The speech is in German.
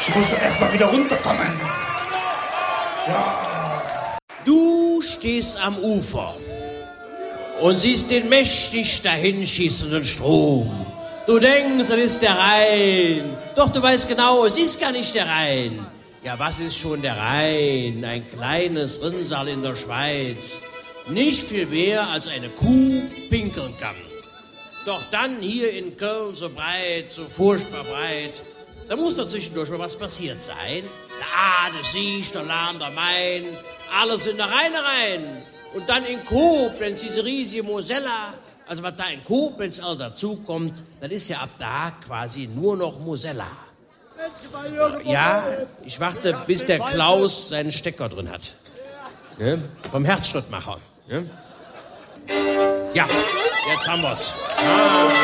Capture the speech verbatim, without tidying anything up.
Ich muss doch erst mal wieder runterkommen. Ja. Du stehst am Ufer und siehst den mächtig dahinschießenden Strom. Du denkst, das ist der Rhein. Doch du weißt genau, es ist gar nicht der Rhein. Ja, was ist schon der Rhein? Ein kleines Rinnsal in der Schweiz. Nicht viel mehr, als eine Kuh pinkeln kann. Doch dann hier in Köln so breit, so furchtbar breit, da muss doch zwischendurch mal was passiert sein. Der Ade, Siech, der Lahn, der Main, alles in der Rheine rein. Und dann in Koblenz, diese riesige Mosella. Also was da in Koblenz all dazukommt, das ist ja ab da quasi nur noch Mosella. Ja, ich warte, bis der Klaus seinen Stecker drin hat. Ja, vom Herzschrittmacher. Ja, ja, jetzt haben wir's. Ah.